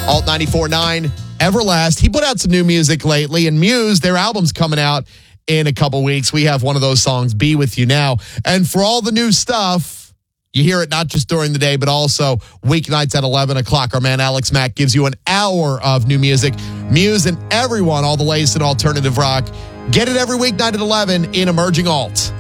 Alt 94.9, Everlast. He put out some new music lately, and Muse, their album's coming out in a couple weeks. We have one of those songs, Be With You Now. And for all the new stuff, you hear it not just during the day, but also weeknights at 11 o'clock. Our man Alex Mack gives you an hour of new music. Muse and everyone, all the latest in alternative rock. Get it every weeknight at 11 in Emerging Alt.